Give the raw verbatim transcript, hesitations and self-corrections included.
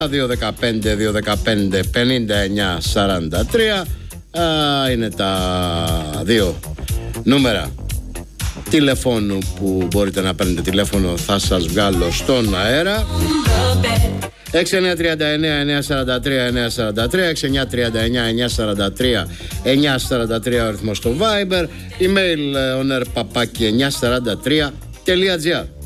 δύο δεκαπέντε δύο δεκαπέντε πενήντα εννιά σαράντα τρία είναι τα δύο νούμερα τηλεφώνου που μπορείτε να παίρνετε τηλέφωνο, θα σας βγάλω στον αέρα. έξι εννιά τρία εννιά εννιά τέσσερα τρία εννιά τέσσερα τρία, έξι εννιά τρία εννιά εννιά τέσσερα τρία εννιά τέσσερα τρία ο αριθμός στο Viber, email oner παπάκι εννιά τέσσερα τρία τελεία τζι άρ.